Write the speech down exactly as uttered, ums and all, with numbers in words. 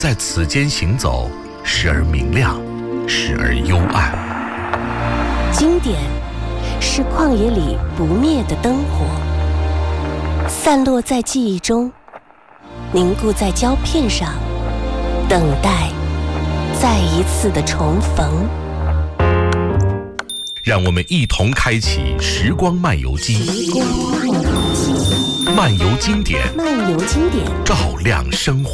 在此间行走，时而明亮，时而幽暗。 经典是旷野里不灭的灯火，散落在记忆中，凝固在胶片上，等待再一次的重逢。 让我们一同开启时光漫游机，漫游经典， 漫游经典， 照亮生活。